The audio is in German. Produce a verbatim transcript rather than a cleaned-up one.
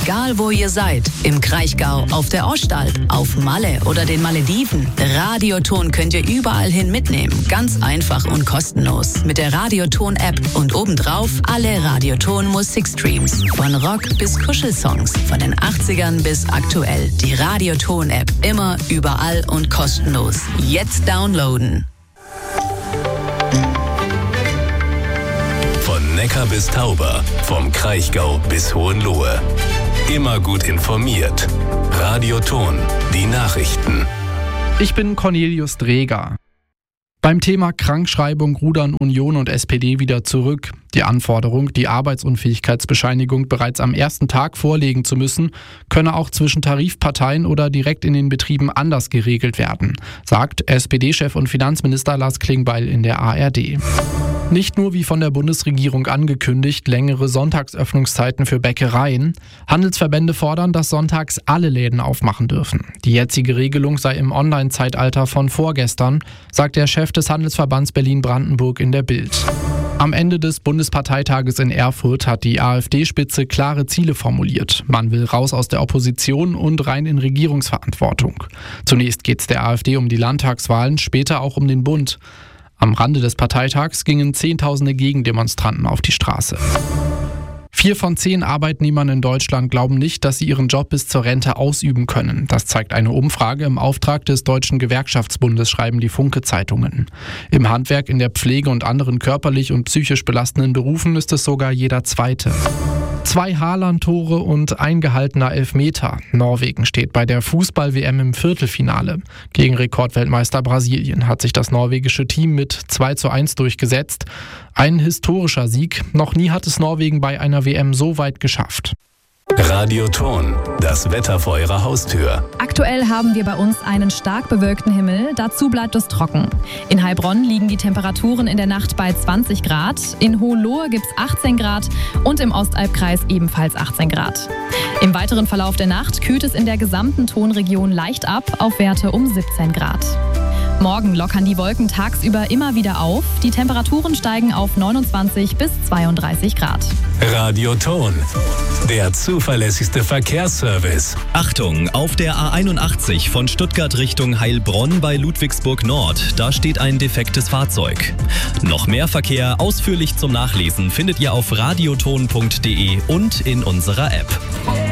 Egal wo ihr seid, im Kraichgau, auf der Ostalb, auf Malle oder den Malediven, Radioton könnt ihr überall hin mitnehmen. Ganz einfach und kostenlos. Mit der Radioton-App und obendrauf alle Radioton-Musikstreams. Von Rock bis Kuschelsongs, von den achtzigern bis aktuell. Die Radioton-App immer, überall und kostenlos. Jetzt downloaden. Von Neckar bis Tauber, vom Kraichgau bis Hohenlohe. Immer gut informiert. Radioton, die Nachrichten. Ich bin Cornelius Dreger. Beim Thema Krankschreibung rudern Union und S P D wieder zurück. Die Anforderung, die Arbeitsunfähigkeitsbescheinigung bereits am ersten Tag vorlegen zu müssen, könne auch zwischen Tarifparteien oder direkt in den Betrieben anders geregelt werden, sagt S P D-Chef und Finanzminister Lars Klingbeil in der A R D. Nicht nur wie von der Bundesregierung angekündigt, längere Sonntagsöffnungszeiten für Bäckereien. Handelsverbände fordern, dass sonntags alle Läden aufmachen dürfen. Die jetzige Regelung sei im Online-Zeitalter von vorgestern, sagt der Chef des Handelsverbands Berlin-Brandenburg in der Bild. Am Ende des Bundesparteitages in Erfurt hat die AfD-Spitze klare Ziele formuliert. Man will raus aus der Opposition und rein in Regierungsverantwortung. Zunächst geht es der AfD um die Landtagswahlen, später auch um den Bund. Am Rande des Parteitags gingen Zehntausende Gegendemonstranten auf die Straße. Vier von zehn Arbeitnehmern in Deutschland glauben nicht, dass sie ihren Job bis zur Rente ausüben können. Das zeigt eine Umfrage im Auftrag des Deutschen Gewerkschaftsbundes, schreiben die Funke-Zeitungen. Im Handwerk, in der Pflege und anderen körperlich und psychisch belastenden Berufen ist es sogar jeder Zweite. Zwei Haaland-Tore und ein gehaltener Elfmeter. Norwegen steht bei der Fußball-W M im Viertelfinale. Gegen Rekordweltmeister Brasilien hat sich das norwegische Team mit zwei zu eins durchgesetzt. Ein historischer Sieg. Noch nie hat es Norwegen bei einer W M so weit geschafft. Radioton, das Wetter vor Ihrer Haustür. Aktuell haben wir bei uns einen stark bewölkten Himmel, dazu bleibt es trocken. In Heilbronn liegen die Temperaturen in der Nacht bei zwanzig Grad, in Hohenlohe gibt es achtzehn Grad und im Ostalbkreis ebenfalls achtzehn Grad. Im weiteren Verlauf der Nacht kühlt es in der gesamten Tonregion leicht ab auf Werte um siebzehn Grad. Morgen lockern die Wolken tagsüber immer wieder auf. Die Temperaturen steigen auf neunundzwanzig bis zweiunddreißig Grad. Radioton, der zuverlässigste Verkehrsservice. Achtung, auf der A einundachtzig von Stuttgart Richtung Heilbronn bei Ludwigsburg Nord. Da steht ein defektes Fahrzeug. Noch mehr Verkehr ausführlich zum Nachlesen findet ihr auf radioton punkt de und in unserer App.